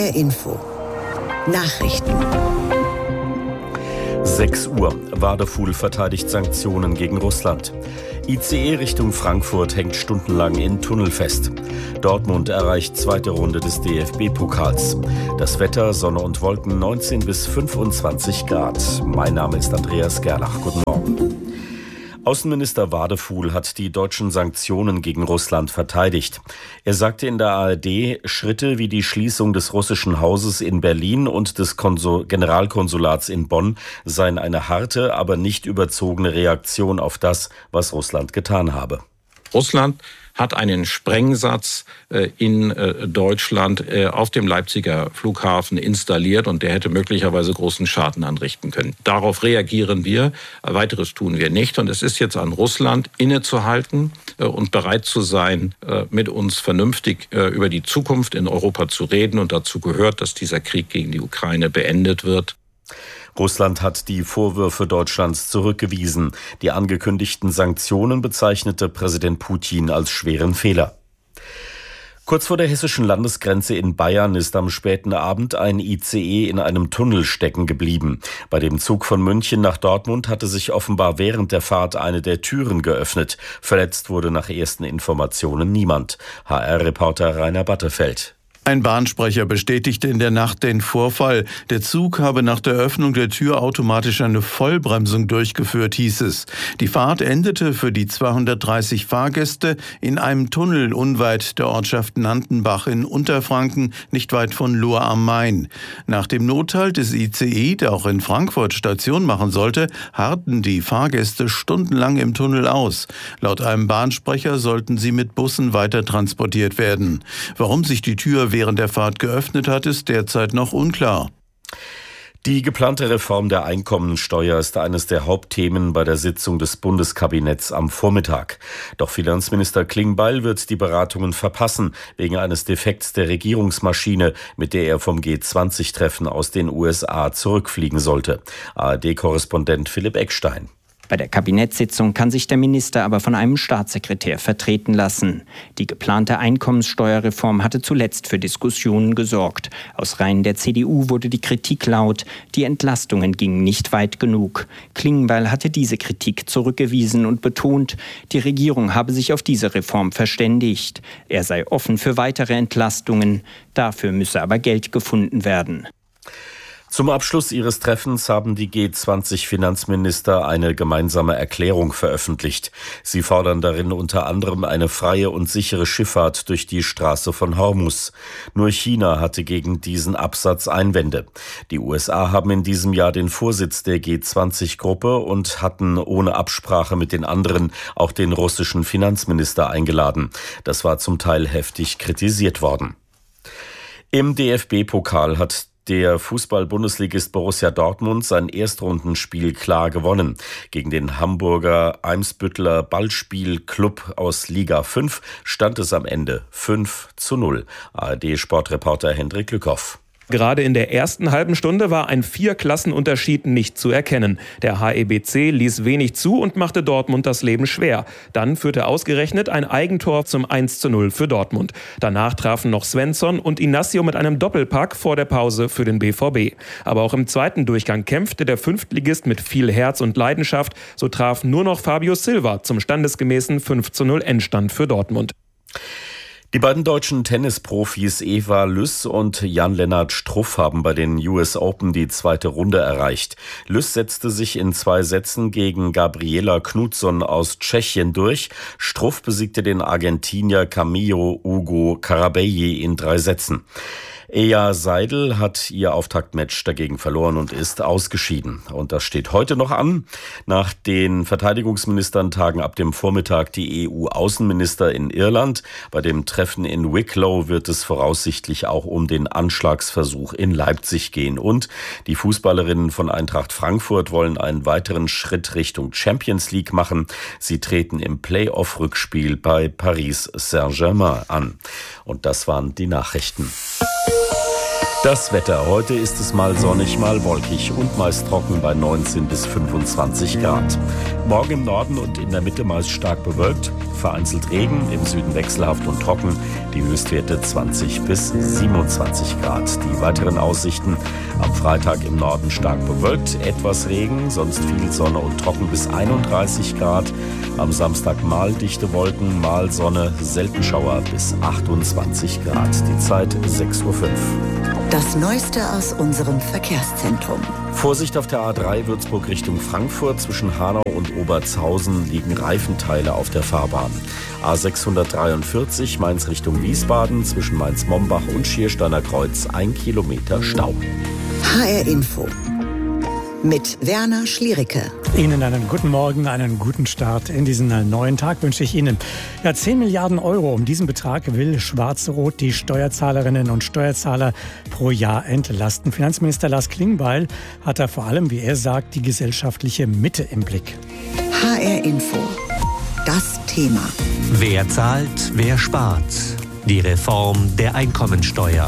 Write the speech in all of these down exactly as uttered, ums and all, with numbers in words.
R Info. Nachrichten. sechs Uhr. Wadefuhl verteidigt Sanktionen gegen Russland. I C E Richtung Frankfurt hängt stundenlang in Tunnel fest. Dortmund erreicht zweite Runde des D F B-Pokals. Das Wetter, Sonne und Wolken, neunzehn bis fünfundzwanzig Grad. Mein Name ist Andreas Gerlach. Guten Morgen. Außenminister Wadefuhl hat die deutschen Sanktionen gegen Russland verteidigt. Er sagte in der A R D, Schritte wie die Schließung des russischen Hauses in Berlin und des Konsul- Generalkonsulats in Bonn seien eine harte, aber nicht überzogene Reaktion auf das, was Russland getan habe. Russland hat einen Sprengsatz in Deutschland auf dem Leipziger Flughafen installiert und der hätte möglicherweise großen Schaden anrichten können. Darauf reagieren wir. Weiteres tun wir nicht. Und es ist jetzt an Russland, innezuhalten und bereit zu sein, mit uns vernünftig über die Zukunft in Europa zu reden. Und dazu gehört, dass dieser Krieg gegen die Ukraine beendet wird. Russland hat die Vorwürfe Deutschlands zurückgewiesen. Die angekündigten Sanktionen bezeichnete Präsident Putin als schweren Fehler. Kurz vor der hessischen Landesgrenze in Bayern ist am späten Abend ein I C E in einem Tunnel stecken geblieben. Bei dem Zug von München nach Dortmund hatte sich offenbar während der Fahrt eine der Türen geöffnet. Verletzt wurde nach ersten Informationen niemand. H R-Reporter Rainer Battefeld. Ein Bahnsprecher bestätigte in der Nacht den Vorfall. Der Zug habe nach der Öffnung der Tür automatisch eine Vollbremsung durchgeführt, hieß es. Die Fahrt endete für die zweihundertdreißig Fahrgäste in einem Tunnel unweit der Ortschaft Nantenbach in Unterfranken, nicht weit von Lohr am Main. Nach dem Nothalt des I C E, der auch in Frankfurt Station machen sollte, harrten die Fahrgäste stundenlang im Tunnel aus. Laut einem Bahnsprecher sollten sie mit Bussen weiter transportiert werden. Warum sich die Tür während der Fahrt geöffnet hat, ist derzeit noch unklar. Die geplante Reform der Einkommensteuer ist eines der Hauptthemen bei der Sitzung des Bundeskabinetts am Vormittag. Doch Finanzminister Klingbeil wird die Beratungen verpassen, wegen eines Defekts der Regierungsmaschine, mit der er vom G zwanzig Treffen aus den U S A zurückfliegen sollte. A R D-Korrespondent Philipp Eckstein. Bei der Kabinettssitzung kann sich der Minister aber von einem Staatssekretär vertreten lassen. Die geplante Einkommenssteuerreform hatte zuletzt für Diskussionen gesorgt. Aus Reihen der C D U wurde die Kritik laut, die Entlastungen gingen nicht weit genug. Klingbeil hatte diese Kritik zurückgewiesen und betont, die Regierung habe sich auf diese Reform verständigt. Er sei offen für weitere Entlastungen, dafür müsse aber Geld gefunden werden. Zum Abschluss ihres Treffens haben die G zwanzig Finanzminister eine gemeinsame Erklärung veröffentlicht. Sie fordern darin unter anderem eine freie und sichere Schifffahrt durch die Straße von Hormuz. Nur China hatte gegen diesen Absatz Einwände. Die U S A haben in diesem Jahr den Vorsitz der G zwanzig Gruppe und hatten ohne Absprache mit den anderen auch den russischen Finanzminister eingeladen. Das war zum Teil heftig kritisiert worden. Im D F B-Pokal hat der Fußball-Bundesligist Borussia Dortmund sein Erstrundenspiel klar gewonnen. Gegen den Hamburger Eimsbütteler Ballspielclub aus Liga fünf stand es am Ende fünf zu null. A R D-Sportreporter Hendrik Lückhoff. Gerade in der ersten halben Stunde war ein Vier-Klassenunterschied nicht zu erkennen. Der H E B C ließ wenig zu und machte Dortmund das Leben schwer. Dann führte ausgerechnet ein Eigentor zum eins zu null für Dortmund. Danach trafen noch Svensson und Inacio mit einem Doppelpack vor der Pause für den B V B. Aber auch im zweiten Durchgang kämpfte der Fünftligist mit viel Herz und Leidenschaft. So traf nur noch Fabio Silva zum standesgemäßen fünf zu null Endstand für Dortmund. Die beiden deutschen Tennisprofis Eva Lüss und Jan-Lennart Struff haben bei den U S Open die zweite Runde erreicht. Lüss setzte sich in zwei Sätzen gegen Gabriela Knutsson aus Tschechien durch. Struff besiegte den Argentinier Camilo Hugo Carabelli in drei Sätzen. Eja Seidel hat ihr Auftaktmatch dagegen verloren und ist ausgeschieden. Und das steht heute noch an. Nach den Verteidigungsministern tagen ab dem Vormittag die E U-Außenminister in Irland. Bei dem Treffen in Wicklow wird es voraussichtlich auch um den Anschlagsversuch in Leipzig gehen. Und die Fußballerinnen von Eintracht Frankfurt wollen einen weiteren Schritt Richtung Champions League machen. Sie treten im Play-off-Rückspiel bei Paris Saint-Germain an. Und das waren die Nachrichten. Das Wetter. Heute ist es mal sonnig, mal wolkig und meist trocken bei neunzehn bis fünfundzwanzig Grad. Morgen im Norden und in der Mitte meist stark bewölkt, vereinzelt Regen, im Süden wechselhaft und trocken, die Höchstwerte zwanzig bis siebenundzwanzig Grad. Die weiteren Aussichten: am Freitag im Norden stark bewölkt, etwas Regen, sonst viel Sonne und trocken bis einunddreißig Grad. Am Samstag mal dichte Wolken, mal Sonne, selten Schauer bis achtundzwanzig Grad. Die Zeit sechs Uhr fünf. Das Neueste aus unserem Verkehrszentrum. Vorsicht auf der A drei Würzburg Richtung Frankfurt. Zwischen Hanau und Obertshausen liegen Reifenteile auf der Fahrbahn. A sechshundertdreiundvierzig Mainz Richtung Wiesbaden. Zwischen Mainz-Mombach und Schiersteiner Kreuz ein Kilometer Stau. H R Info mit Werner Schliericke. Ihnen einen guten Morgen, einen guten Start in diesen neuen Tag wünsche ich Ihnen. Ja, zehn Milliarden Euro, um diesen Betrag will Schwarz-Rot die Steuerzahlerinnen und Steuerzahler pro Jahr entlasten. Finanzminister Lars Klingbeil hat da vor allem, wie er sagt, die gesellschaftliche Mitte im Blick. H R Info, das Thema. Wer zahlt, wer spart? Die Reform der Einkommensteuer.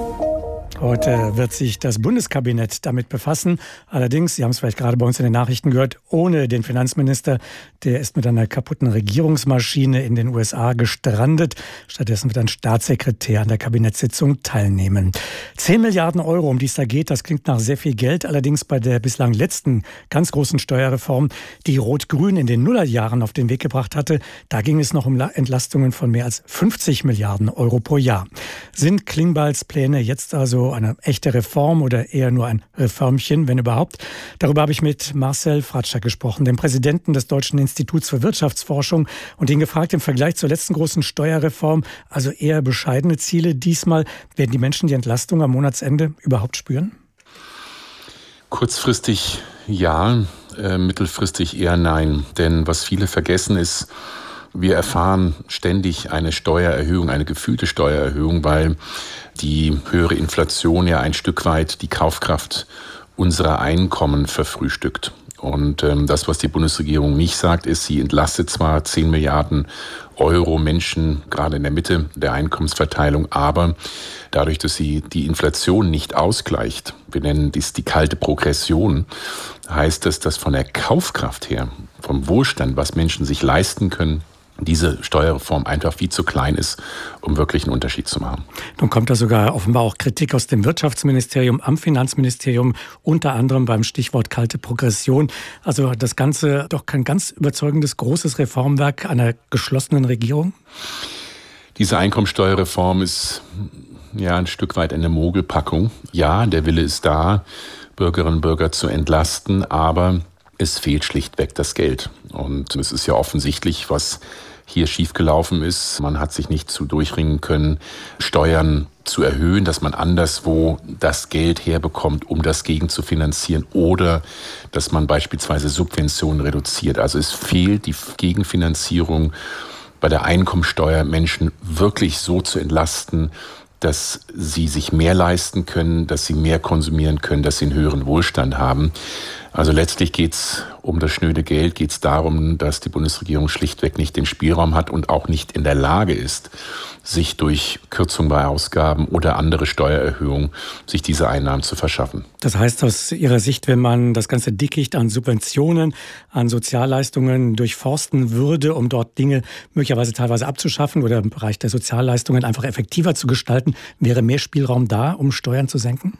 Heute wird sich das Bundeskabinett damit befassen. Allerdings, Sie haben es vielleicht gerade bei uns in den Nachrichten gehört, ohne den Finanzminister. Der ist mit einer kaputten Regierungsmaschine in den U S A gestrandet. Stattdessen wird ein Staatssekretär an der Kabinettssitzung teilnehmen. Zehn Milliarden Euro, um die es da geht, das klingt nach sehr viel Geld. Allerdings bei der bislang letzten ganz großen Steuerreform, die Rot-Grün in den Nullerjahren auf den Weg gebracht hatte, da ging es noch um Entlastungen von mehr als fünfzig Milliarden Euro pro Jahr. Sind Klingbeils Pläne jetzt also eine echte Reform oder eher nur ein Reformchen, wenn überhaupt? Darüber habe ich mit Marcel Fratscher gesprochen, dem Präsidenten des Deutschen Instituts für Wirtschaftsforschung, und ihn gefragt, im Vergleich zur letzten großen Steuerreform, also eher bescheidene Ziele diesmal, werden die Menschen die Entlastung am Monatsende überhaupt spüren? Kurzfristig ja, äh, mittelfristig eher nein. Denn was viele vergessen ist, wir erfahren ständig eine Steuererhöhung, eine gefühlte Steuererhöhung, weil die höhere Inflation ja ein Stück weit die Kaufkraft unserer Einkommen verfrühstückt. Und ähm, das, was die Bundesregierung nicht sagt, ist, sie entlastet zwar zehn Milliarden Euro Menschen, gerade in der Mitte der Einkommensverteilung, aber dadurch, dass sie die Inflation nicht ausgleicht, wir nennen dies die kalte Progression, heißt das, dass von der Kaufkraft her, vom Wohlstand, was Menschen sich leisten können, diese Steuerreform einfach viel zu klein ist, um wirklich einen Unterschied zu machen. Nun kommt da sogar offenbar auch Kritik aus dem Wirtschaftsministerium, am Finanzministerium, unter anderem beim Stichwort kalte Progression. Also das Ganze doch kein ganz überzeugendes, großes Reformwerk einer geschlossenen Regierung? Diese Einkommensteuerreform ist ja ein Stück weit eine Mogelpackung. Ja, der Wille ist da, Bürgerinnen und Bürger zu entlasten, aber es fehlt schlichtweg das Geld. Und es ist ja offensichtlich, was hier schiefgelaufen ist. Man hat sich nicht zu durchringen können, Steuern zu erhöhen, dass man anderswo das Geld herbekommt, um das gegen zu finanzieren, oder dass man beispielsweise Subventionen reduziert. Also es fehlt die Gegenfinanzierung bei der Einkommensteuer, Menschen wirklich so zu entlasten, dass sie sich mehr leisten können, dass sie mehr konsumieren können, dass sie einen höheren Wohlstand haben. Also letztlich geht es um das schnöde Geld, geht es darum, dass die Bundesregierung schlichtweg nicht den Spielraum hat und auch nicht in der Lage ist, sich durch Kürzung bei Ausgaben oder andere Steuererhöhungen sich diese Einnahmen zu verschaffen. Das heißt aus Ihrer Sicht, wenn man das ganze Dickicht an Subventionen, an Sozialleistungen durchforsten würde, um dort Dinge möglicherweise teilweise abzuschaffen oder im Bereich der Sozialleistungen einfach effektiver zu gestalten, wäre mehr Spielraum da, um Steuern zu senken?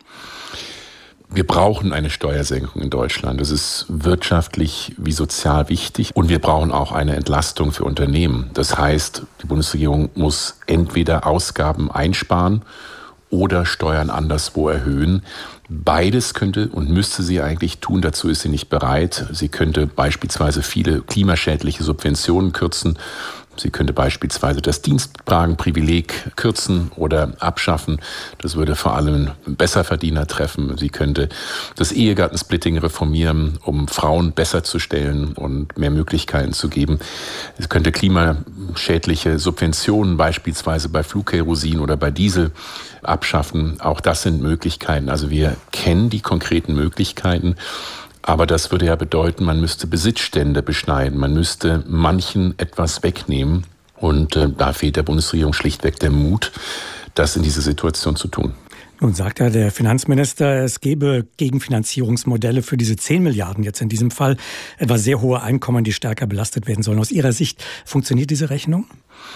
Wir brauchen eine Steuersenkung in Deutschland. Das ist wirtschaftlich wie sozial wichtig. Und wir brauchen auch eine Entlastung für Unternehmen. Das heißt, die Bundesregierung muss entweder Ausgaben einsparen oder Steuern anderswo erhöhen. Beides könnte und müsste sie eigentlich tun. Dazu ist sie nicht bereit. Sie könnte beispielsweise viele klimaschädliche Subventionen kürzen. Sie könnte beispielsweise das Dienstwagenprivileg kürzen oder abschaffen. Das würde vor allem Besserverdiener treffen. Sie könnte das Ehegattensplitting reformieren, um Frauen besser zu stellen und mehr Möglichkeiten zu geben. Es könnte klimaschädliche Subventionen beispielsweise bei Flugkerosin oder bei Diesel abschaffen. Auch das sind Möglichkeiten. Also wir kennen die konkreten Möglichkeiten. Aber das würde ja bedeuten, man müsste Besitzstände beschneiden, man müsste manchen etwas wegnehmen. Und äh, da fehlt der Bundesregierung schlichtweg der Mut, das in dieser Situation zu tun. Nun sagt ja der Finanzminister, es gebe Gegenfinanzierungsmodelle für diese zehn Milliarden jetzt in diesem Fall, etwa sehr hohe Einkommen, die stärker belastet werden sollen. Aus Ihrer Sicht, funktioniert diese Rechnung?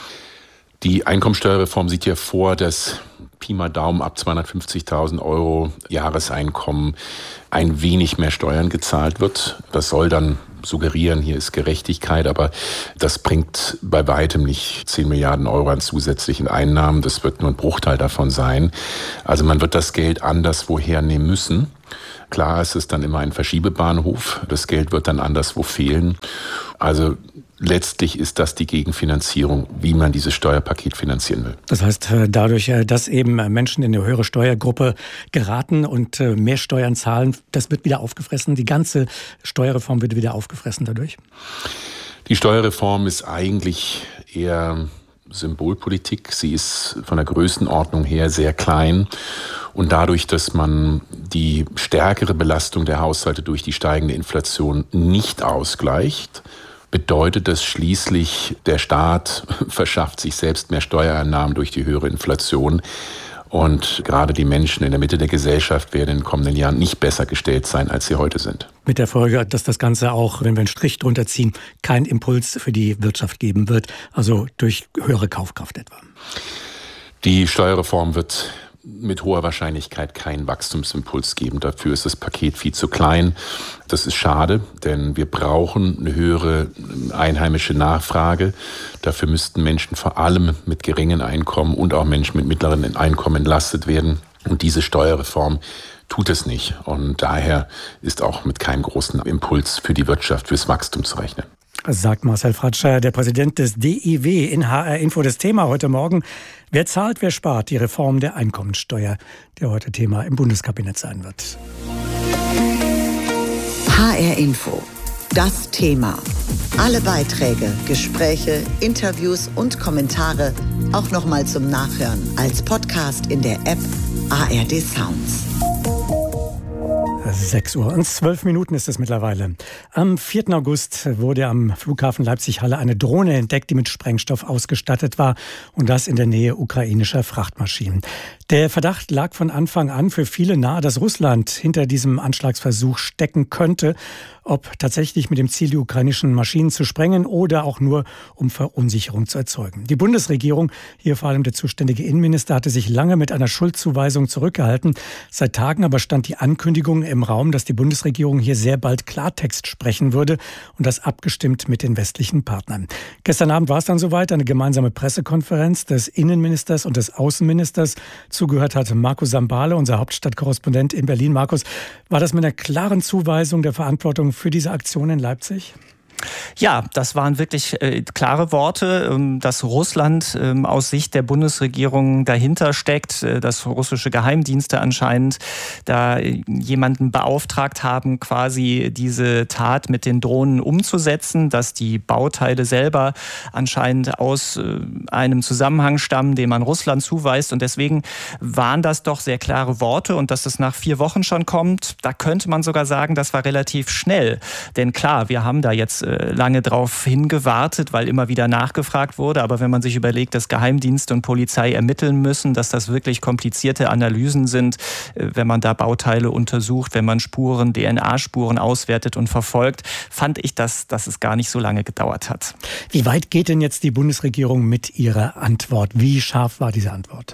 Die Einkommensteuerreform sieht ja vor, dass Pi mal Daumen ab zweihundertfünfzigtausend Euro Jahreseinkommen ein wenig mehr Steuern gezahlt wird. Das soll dann suggerieren, hier ist Gerechtigkeit, aber das bringt bei weitem nicht zehn Milliarden Euro an zusätzlichen Einnahmen. Das wird nur ein Bruchteil davon sein. Also man wird das Geld anderswo hernehmen müssen. Klar, es ist dann immer ein Verschiebebahnhof. Das Geld wird dann anderswo fehlen. Also letztlich ist das die Gegenfinanzierung, wie man dieses Steuerpaket finanzieren will. Das heißt, dadurch, dass eben Menschen in eine höhere Steuergruppe geraten und mehr Steuern zahlen, das wird wieder aufgefressen. Die ganze Steuerreform wird wieder aufgefressen dadurch? Die Steuerreform ist eigentlich eher Symbolpolitik. Sie ist von der Größenordnung her sehr klein. Und dadurch, dass man die stärkere Belastung der Haushalte durch die steigende Inflation nicht ausgleicht, bedeutet das schließlich, der Staat verschafft sich selbst mehr Steuereinnahmen durch die höhere Inflation. Und gerade die Menschen in der Mitte der Gesellschaft werden in den kommenden Jahren nicht besser gestellt sein, als sie heute sind. Mit der Folge, dass das Ganze auch, wenn wir einen Strich drunter ziehen, keinen Impuls für die Wirtschaft geben wird, also durch höhere Kaufkraft etwa. Die Steuerreform wird mit hoher Wahrscheinlichkeit keinen Wachstumsimpuls geben. Dafür ist das Paket viel zu klein. Das ist schade, denn wir brauchen eine höhere einheimische Nachfrage. Dafür müssten Menschen vor allem mit geringen Einkommen und auch Menschen mit mittleren Einkommen entlastet werden. Und diese Steuerreform tut es nicht. Und daher ist auch mit keinem großen Impuls für die Wirtschaft, fürs Wachstum zu rechnen. Sagt Marcel Fratscher, der Präsident des D I W in H R Info. Das Thema heute Morgen: Wer zahlt, wer spart? Die Reform der Einkommensteuer, der heute Thema im Bundeskabinett sein wird. H R Info. Das Thema. Alle Beiträge, Gespräche, Interviews und Kommentare auch nochmal zum Nachhören als Podcast in der App A R D Sounds. sechs Uhr und zwölf Minuten ist es mittlerweile. Am vierten August wurde am Flughafen Leipzig-Halle eine Drohne entdeckt, die mit Sprengstoff ausgestattet war, und das in der Nähe ukrainischer Frachtmaschinen. Der Verdacht lag von Anfang an für viele nahe, dass Russland hinter diesem Anschlagsversuch stecken könnte. Ob tatsächlich mit dem Ziel, die ukrainischen Maschinen zu sprengen oder auch nur um Verunsicherung zu erzeugen. Die Bundesregierung, hier vor allem der zuständige Innenminister, hatte sich lange mit einer Schuldzuweisung zurückgehalten. Seit Tagen aber stand die Ankündigung im Raum, dass die Bundesregierung hier sehr bald Klartext sprechen würde, und das abgestimmt mit den westlichen Partnern. Gestern Abend war es dann soweit, eine gemeinsame Pressekonferenz des Innenministers und des Außenministers. Zugehört hat Markus Sambale, unser Hauptstadtkorrespondent in Berlin. Markus, war das mit einer klaren Zuweisung der Verantwortung für diese Aktion in Leipzig? Ja, das waren wirklich äh, klare Worte, ähm, dass Russland ähm, aus Sicht der Bundesregierung dahinter steckt, äh, dass russische Geheimdienste anscheinend da äh, jemanden beauftragt haben, quasi diese Tat mit den Drohnen umzusetzen, dass die Bauteile selber anscheinend aus äh, einem Zusammenhang stammen, den man Russland zuweist, und deswegen waren das doch sehr klare Worte, und dass es nach vier Wochen schon kommt, da könnte man sogar sagen, das war relativ schnell, denn klar, wir haben da jetzt lange drauf hingewartet, weil immer wieder nachgefragt wurde. Aber wenn man sich überlegt, dass Geheimdienste und Polizei ermitteln müssen, dass das wirklich komplizierte Analysen sind, wenn man da Bauteile untersucht, wenn man Spuren, D N A-Spuren auswertet und verfolgt, fand ich, dass, dass es gar nicht so lange gedauert hat. Wie weit geht denn jetzt die Bundesregierung mit ihrer Antwort? Wie scharf war diese Antwort?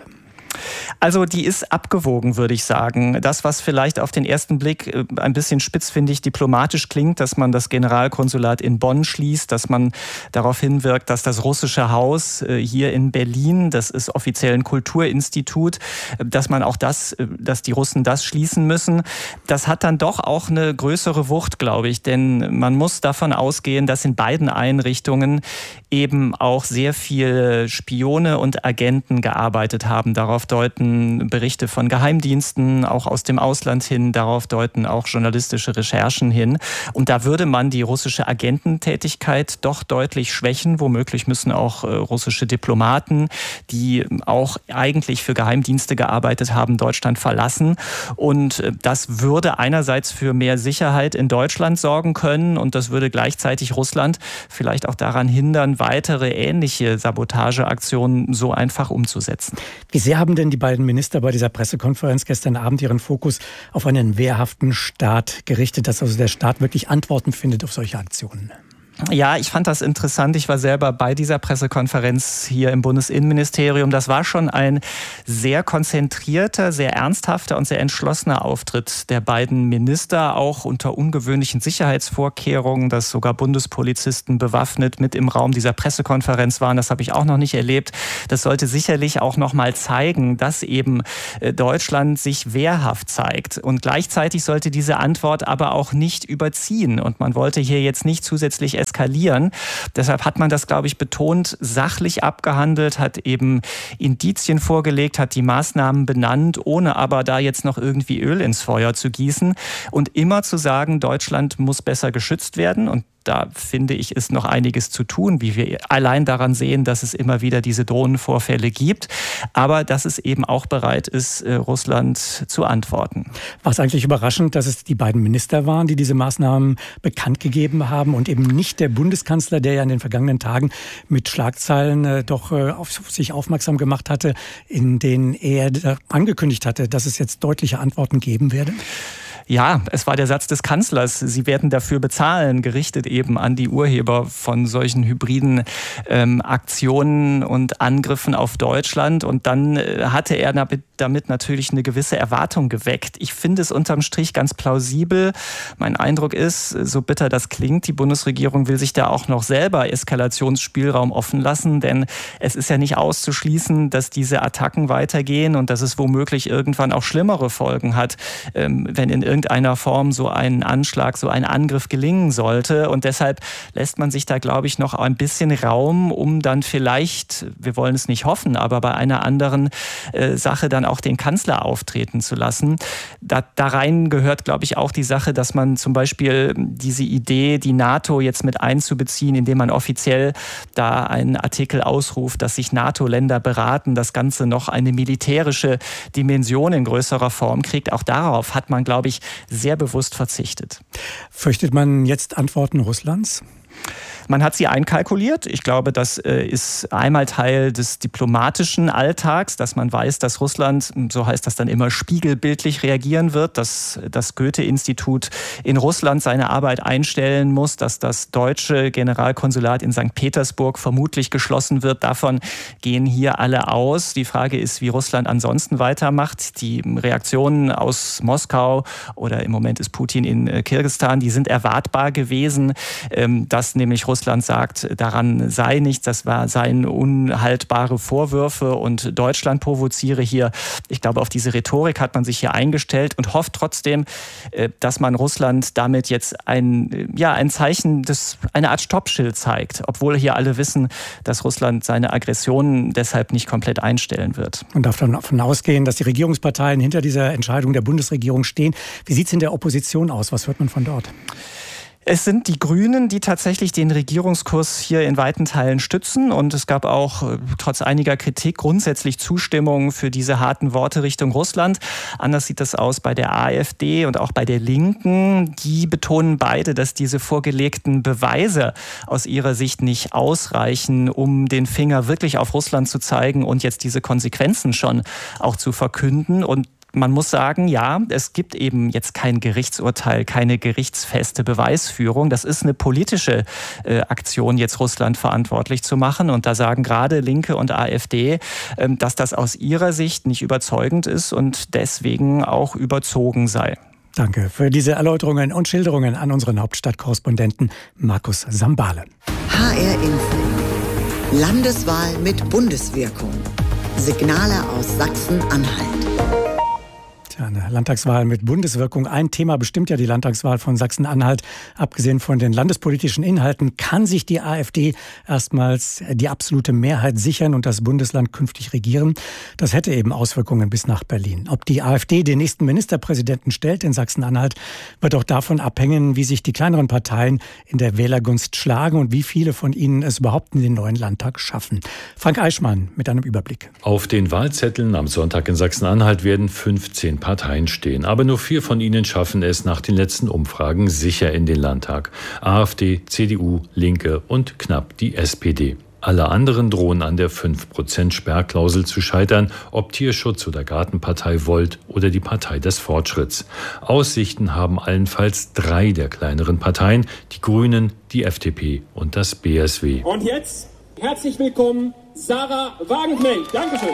Also die ist abgewogen, würde ich sagen. Das, was vielleicht auf den ersten Blick ein bisschen spitzfindig diplomatisch klingt, dass man das Generalkonsulat in Bonn schließt, dass man darauf hinwirkt, dass das russische Haus hier in Berlin, das ist offiziell ein Kulturinstitut, dass man auch das, dass die Russen das schließen müssen, das hat dann doch auch eine größere Wucht, glaube ich. Denn man muss davon ausgehen, dass in beiden Einrichtungen eben auch sehr viele Spione und Agenten gearbeitet haben. Darauf deuten Berichte von Geheimdiensten, auch aus dem Ausland hin, darauf deuten auch journalistische Recherchen hin. Und da würde man die russische Agententätigkeit doch deutlich schwächen. Womöglich müssen auch äh, russische Diplomaten, die auch eigentlich für Geheimdienste gearbeitet haben, Deutschland verlassen. Und äh, das würde einerseits für mehr Sicherheit in Deutschland sorgen können, und das würde gleichzeitig Russland vielleicht auch daran hindern, weitere ähnliche Sabotageaktionen so einfach umzusetzen. Wie sehr haben haben denn die beiden Minister bei dieser Pressekonferenz gestern Abend ihren Fokus auf einen wehrhaften Staat gerichtet, dass also der Staat wirklich Antworten findet auf solche Aktionen? Ja, ich fand das interessant. Ich war selber bei dieser Pressekonferenz hier im Bundesinnenministerium. Das war schon ein sehr konzentrierter, sehr ernsthafter und sehr entschlossener Auftritt der beiden Minister, auch unter ungewöhnlichen Sicherheitsvorkehrungen, dass sogar Bundespolizisten bewaffnet mit im Raum dieser Pressekonferenz waren. Das habe ich auch noch nicht erlebt. Das sollte sicherlich auch noch mal zeigen, dass eben Deutschland sich wehrhaft zeigt. Und gleichzeitig sollte diese Antwort aber auch nicht überziehen. Und man wollte hier jetzt nicht zusätzlich eskalieren. Deshalb hat man das, glaube ich, betont sachlich abgehandelt, hat eben Indizien vorgelegt, hat die Maßnahmen benannt, ohne aber da jetzt noch irgendwie Öl ins Feuer zu gießen und immer zu sagen, Deutschland muss besser geschützt werden. Und da finde ich, ist noch einiges zu tun, wie wir allein daran sehen, dass es immer wieder diese Drohnenvorfälle gibt, aber dass es eben auch bereit ist, Russland zu antworten. War es eigentlich überraschend, dass es die beiden Minister waren, die diese Maßnahmen bekannt gegeben haben und eben nicht der Bundeskanzler, der ja in den vergangenen Tagen mit Schlagzeilen äh, doch äh, auf sich aufmerksam gemacht hatte, in denen er angekündigt hatte, dass es jetzt deutliche Antworten geben werde? Ja, es war der Satz des Kanzlers, sie werden dafür bezahlen, gerichtet eben an die Urheber von solchen hybriden ähm, Aktionen und Angriffen auf Deutschland. Und dann äh, hatte er damit natürlich eine gewisse Erwartung geweckt. Ich finde es unterm Strich ganz plausibel. Mein Eindruck ist, so bitter das klingt, die Bundesregierung will sich da auch noch selber Eskalationsspielraum offen lassen, denn es ist ja nicht auszuschließen, dass diese Attacken weitergehen und dass es womöglich irgendwann auch schlimmere Folgen hat, ähm, wenn in irgendeiner Form so ein Anschlag, so ein Angriff gelingen sollte. Und deshalb lässt man sich da, glaube ich, noch ein bisschen Raum, um dann vielleicht, wir wollen es nicht hoffen, aber bei einer anderen äh, Sache dann auch den Kanzler auftreten zu lassen. Da, da rein gehört, glaube ich, auch die Sache, dass man zum Beispiel diese Idee, die NATO jetzt mit einzubeziehen, indem man offiziell da einen Artikel ausruft, dass sich NATO-Länder beraten, das Ganze noch eine militärische Dimension in größerer Form kriegt. Auch darauf hat man, glaube ich, sehr bewusst verzichtet. Fürchtet man jetzt Antworten Russlands? Man hat sie einkalkuliert. Ich glaube, das ist einmal Teil des diplomatischen Alltags, dass man weiß, dass Russland, so heißt das dann immer, spiegelbildlich reagieren wird, dass das Goethe-Institut in Russland seine Arbeit einstellen muss, dass das deutsche Generalkonsulat in Sankt Petersburg vermutlich geschlossen wird. Davon gehen hier alle aus. Die Frage ist, wie Russland ansonsten weitermacht. Die Reaktionen aus Moskau oder im Moment ist Putin in Kirgisistan, die sind erwartbar gewesen, dass nämlich Russland Russland sagt, daran sei nichts, das war, seien unhaltbare Vorwürfe und Deutschland provoziere hier. Ich glaube, auf diese Rhetorik hat man sich hier eingestellt und hofft trotzdem, dass man Russland damit jetzt ein, ja, ein Zeichen, des, eine Art Stoppschild zeigt, obwohl hier alle wissen, dass Russland seine Aggressionen deshalb nicht komplett einstellen wird. Man darf davon ausgehen, dass die Regierungsparteien hinter dieser Entscheidung der Bundesregierung stehen. Wie sieht es in der Opposition aus? Was hört man von dort? Es sind die Grünen, die tatsächlich den Regierungskurs hier in weiten Teilen stützen. Und es gab auch trotz einiger Kritik grundsätzlich Zustimmung für diese harten Worte Richtung Russland. Anders sieht das aus bei der AfD und auch bei der Linken. Die betonen beide, dass diese vorgelegten Beweise aus ihrer Sicht nicht ausreichen, um den Finger wirklich auf Russland zu zeigen und jetzt diese Konsequenzen schon auch zu verkünden. Und man muss sagen, ja, es gibt eben jetzt kein Gerichtsurteil, keine gerichtsfeste Beweisführung. Das ist eine politische äh, Aktion, jetzt Russland verantwortlich zu machen. Und da sagen gerade Linke und AfD, äh, dass das aus ihrer Sicht nicht überzeugend ist und deswegen auch überzogen sei. Danke für diese Erläuterungen und Schilderungen an unseren Hauptstadtkorrespondenten Markus Sambale. H R Info. Landeswahl mit Bundeswirkung. Signale aus Sachsen-Anhalt. Eine Landtagswahl mit Bundeswirkung. Ein Thema bestimmt ja die Landtagswahl von Sachsen-Anhalt. Abgesehen von den landespolitischen Inhalten kann sich die AfD erstmals die absolute Mehrheit sichern und das Bundesland künftig regieren. Das hätte eben Auswirkungen bis nach Berlin. Ob die AfD den nächsten Ministerpräsidenten stellt in Sachsen-Anhalt, wird auch davon abhängen, wie sich die kleineren Parteien in der Wählergunst schlagen und wie viele von ihnen es überhaupt in den neuen Landtag schaffen. Frank Eichmann mit einem Überblick. Auf den Wahlzetteln am Sonntag in Sachsen-Anhalt werden fünfzehn Parteien stehen. Aber nur vier von ihnen schaffen es nach den letzten Umfragen sicher in den Landtag. AfD, C D U, Linke und knapp die S P D. Alle anderen drohen an der fünf Prozent Sperrklausel zu scheitern, ob Tierschutz oder Gartenpartei Volt oder die Partei des Fortschritts. Aussichten haben allenfalls drei der kleineren Parteien, die Grünen, die F D P und das B S W. Und jetzt herzlich willkommen, Sarah Wagenknecht. Dankeschön.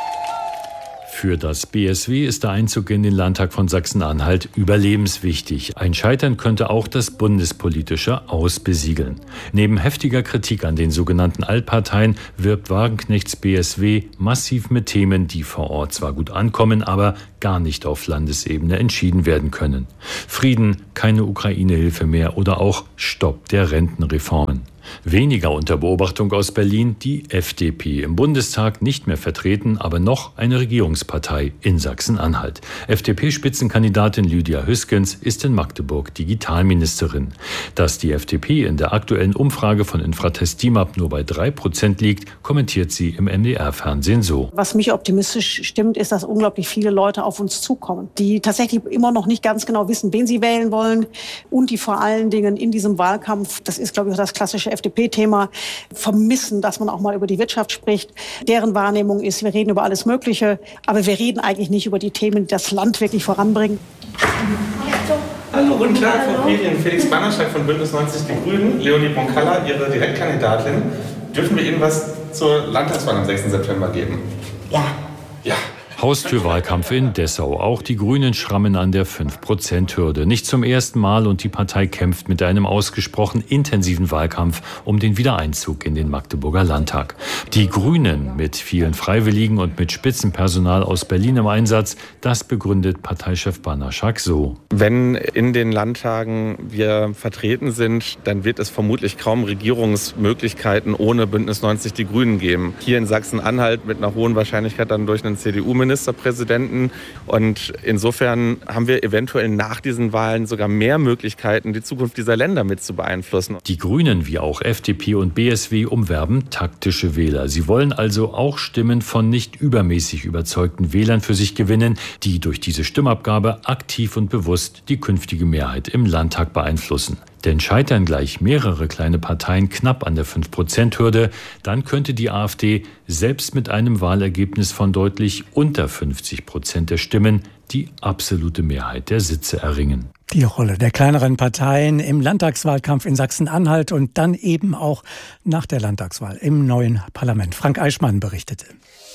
Für das B S W ist der Einzug in den Landtag von Sachsen-Anhalt überlebenswichtig. Ein Scheitern könnte auch das bundespolitische Aus besiegeln. Neben heftiger Kritik an den sogenannten Altparteien wirbt Wagenknechts B S W massiv mit Themen, die vor Ort zwar gut ankommen, aber gar nicht auf Landesebene entschieden werden können. Frieden, keine Ukraine-Hilfe mehr oder auch Stopp der Rentenreformen. Weniger unter Beobachtung aus Berlin die F D P, im Bundestag nicht mehr vertreten, aber noch eine Regierungspartei in Sachsen-Anhalt. F D P-Spitzenkandidatin Lydia Hüskens ist in Magdeburg Digitalministerin. Dass die F D P in der aktuellen Umfrage von Infratest DIMAP nur bei drei Prozent liegt, kommentiert sie im M D R-Fernsehen so. Was mich optimistisch stimmt, ist, dass unglaublich viele Leute auf uns zukommen, die tatsächlich immer noch nicht ganz genau wissen, wen sie wählen wollen und die vor allen Dingen in diesem Wahlkampf, das ist, glaube ich, auch das klassische F D P-Thema, vermissen, dass man auch mal über die Wirtschaft spricht. Deren Wahrnehmung ist, wir reden über alles Mögliche, aber wir reden eigentlich nicht über die Themen, die das Land wirklich voranbringen. Hallo, guten Tag, Frau Medien. Felix Bannerscheid von Bündnis neunzig Die Grünen, Leonie Bonkalla, Ihre Direktkandidatin. Dürfen wir Ihnen was zur Landtagswahl am sechsten September geben? Ja. Ja. Haustürwahlkampf in Dessau. Auch die Grünen schrammen an der fünf Prozent Hürde. Nicht zum ersten Mal und die Partei kämpft mit einem ausgesprochen intensiven Wahlkampf um den Wiedereinzug in den Magdeburger Landtag. Die Grünen mit vielen Freiwilligen und mit Spitzenpersonal aus Berlin im Einsatz, das begründet Parteichef Banaschak so. Wenn in den Landtagen wir vertreten sind, dann wird es vermutlich kaum Regierungsmöglichkeiten ohne Bündnis neunzig Die Grünen geben. Hier in Sachsen-Anhalt mit einer hohen Wahrscheinlichkeit dann durch einen C D U-Ministerpräsidenten. Ministerpräsidenten. Und insofern haben wir eventuell nach diesen Wahlen sogar mehr Möglichkeiten, die Zukunft dieser Länder mit zu beeinflussen. Die Grünen wie auch F D P und B S W umwerben taktische Wähler. Sie wollen also auch Stimmen von nicht übermäßig überzeugten Wählern für sich gewinnen, die durch diese Stimmabgabe aktiv und bewusst die künftige Mehrheit im Landtag beeinflussen. Denn scheitern gleich mehrere kleine Parteien knapp an der fünf Prozent Hürde, dann könnte die AfD selbst mit einem Wahlergebnis von deutlich unter fünfzig Prozent der Stimmen die absolute Mehrheit der Sitze erringen. Die Rolle der kleineren Parteien im Landtagswahlkampf in Sachsen-Anhalt und dann eben auch nach der Landtagswahl im neuen Parlament. Frank Eichmann berichtete.